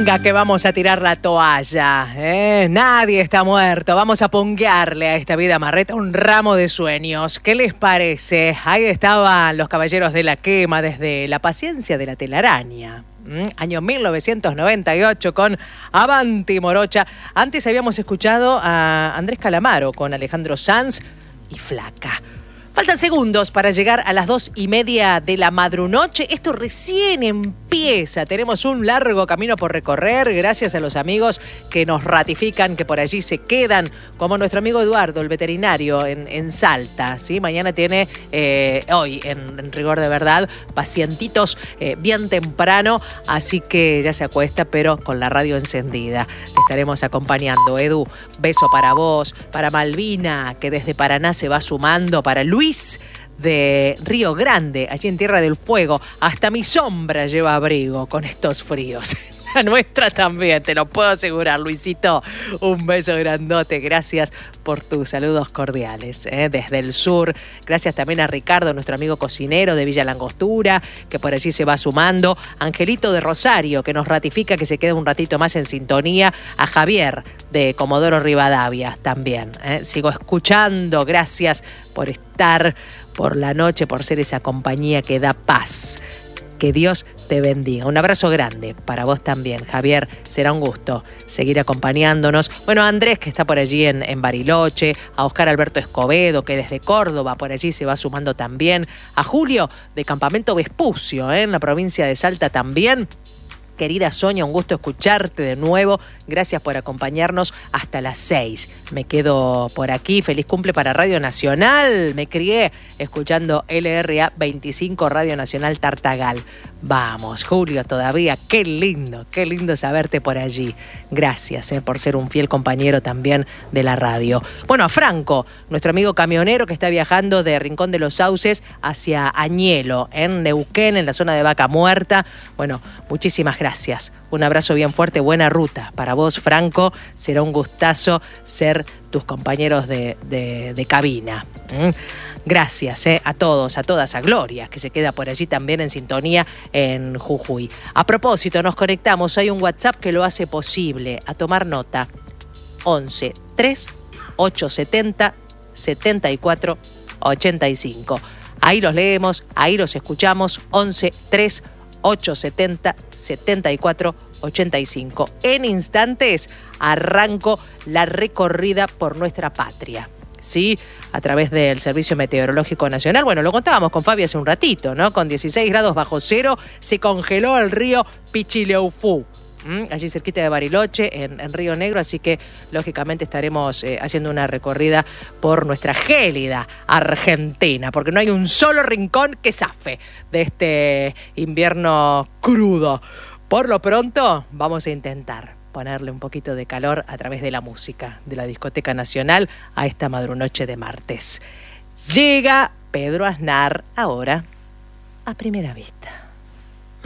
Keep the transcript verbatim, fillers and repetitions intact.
Venga que vamos a tirar la toalla, ¿eh? Nadie está muerto, vamos a ponguearle a esta vida marreta un ramo de sueños. ¿Qué les parece? Ahí estaban los caballeros de la quema desde La paciencia de la telaraña. ¿Mm? Año mil novecientos noventa y ocho con Avanti Morocha. Antes habíamos escuchado a Andrés Calamaro con Alejandro Sanz y Flaca. Faltan segundos para llegar a las dos y media de la madrunoche. Esto recién empieza. Tenemos un largo camino por recorrer gracias a los amigos que nos ratifican, que por allí se quedan, como nuestro amigo Eduardo, el veterinario en, en Salta. ¿Sí? Mañana tiene, eh, hoy, en, en rigor de verdad, pacientitos eh, bien temprano, así que ya se acuesta, pero con la radio encendida. Te estaremos acompañando. Edu, beso para vos, para Malvina, que desde Paraná se va sumando, para Luis Luis de Río Grande, allí en Tierra del Fuego. Hasta mi sombra lleva abrigo con estos fríos. La nuestra también, te lo puedo asegurar, Luisito. Un beso grandote, gracias por tus saludos cordiales, ¿eh? Desde el sur. Gracias también a Ricardo, nuestro amigo cocinero de Villa Langostura, que por allí se va sumando. Angelito de Rosario, que nos ratifica que se queda un ratito más en sintonía. A Javier de Comodoro Rivadavia también, ¿eh? Sigo escuchando, gracias por estar por la noche, por ser esa compañía que da paz. Que Dios te bendiga. Un abrazo grande para vos también, Javier. Será un gusto seguir acompañándonos. Bueno, a Andrés, que está por allí en, en Bariloche, a Oscar Alberto Escobedo, que desde Córdoba por allí se va sumando también, a Julio de Campamento Vespucio, ¿eh? En la provincia de Salta también. Querida Sonia, un gusto escucharte de nuevo. Gracias por acompañarnos hasta las seis. Me quedo por aquí. Feliz cumple para Radio Nacional. Me crié escuchando L R A veinticinco Radio Nacional Tartagal. Vamos, Julio, todavía. Qué lindo, qué lindo saberte por allí. Gracias eh, por ser un fiel compañero también de la radio. Bueno, a Franco, nuestro amigo camionero que está viajando de Rincón de los Sauces hacia Añelo, en Neuquén, en la zona de Vaca Muerta. Bueno, muchísimas gracias. Un abrazo bien fuerte, buena ruta. Para vos, Franco, será un gustazo ser tus compañeros de, de, de cabina. ¿Mm? Gracias eh, a todos, a todas, a Gloria, que se queda por allí también en sintonía en Jujuy. A propósito, nos conectamos, hay un WhatsApp que lo hace posible. A tomar nota, once tres ocho setenta setenta y cuatro ochenta y cinco. Ahí los leemos, ahí los escuchamos, once tres ocho setenta setenta y cuatro ochenta y cinco. En instantes arranco la recorrida por nuestra patria. Sí, a través del Servicio Meteorológico Nacional. Bueno, lo contábamos con Fabi hace un ratito, ¿no? Con dieciséis grados bajo cero se congeló el río Pichileufú, ¿Mm? allí cerquita de Bariloche, en, en Río Negro, así que lógicamente estaremos eh, haciendo una recorrida por nuestra gélida Argentina, porque no hay un solo rincón que zafe de este invierno crudo. Por lo pronto, vamos a intentar ponerle un poquito de calor a través de la música de la Discoteca Nacional a esta madrunoche de martes. Llega Pedro Aznar ahora a Primera Vista.